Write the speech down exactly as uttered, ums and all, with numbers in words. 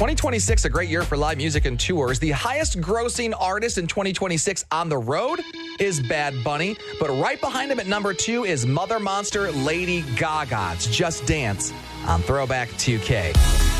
twenty twenty-six, a great year for live music and tours. The highest grossing artist in twenty twenty-six on the road is Bad Bunny. But right behind him at number two is Mother Monster Lady Gaga. It's Just Dance on Throwback two K.